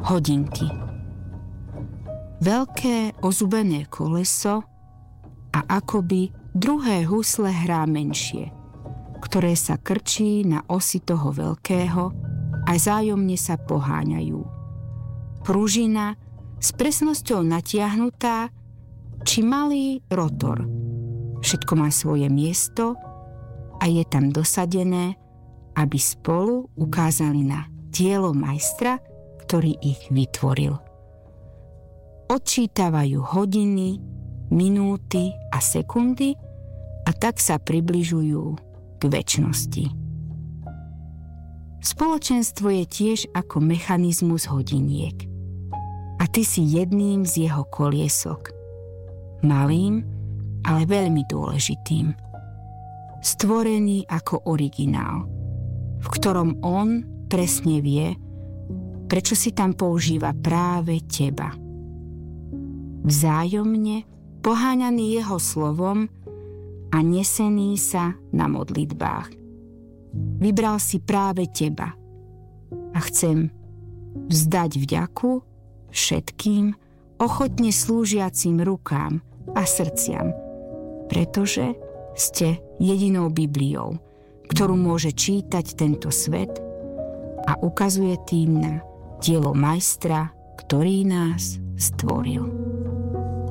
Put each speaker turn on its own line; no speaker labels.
hodinky. Veľké ozubené koleso a akoby druhé husle hrá menšie, ktoré sa krčí na osi toho veľkého a vzájomne sa poháňajú. Pružina s presnosťou natiahnutá či malý rotor. Všetko má svoje miesto a je tam dosadené, aby spolu ukázali na dielo majstra, ktorý ich vytvoril. Odčítavajú hodiny, minúty a sekundy a tak sa približujú k večnosti. Spoločenstvo je tiež ako mechanizmus hodiniek. A ty si jedným z jeho koliesok. Malým, ale veľmi dôležitým. Stvorený ako originál, v ktorom on presne vie, prečo si tam používa práve teba. Vzájomne poháňaný jeho slovom a nesený sa na modlitbách. Vybral si práve teba a chcem vzdať vďaku všetkým ochotne slúžiacim rukám a srdciam, pretože ste jedinou Bibliou, ktorú môže čítať tento svet a ukazuje tým na dielo majstra, ktorý nás stvoril.